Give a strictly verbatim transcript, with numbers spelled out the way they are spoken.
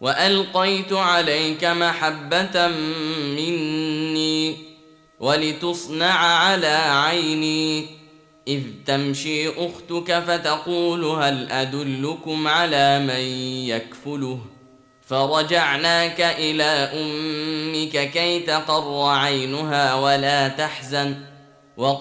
وألقيت عليك محبة مني ولتصنع على عيني إذ تمشي أختك فتقول هل أدلكم على من يكفله فرجعناك إلى أمك كي تقر عينها ولا تحزن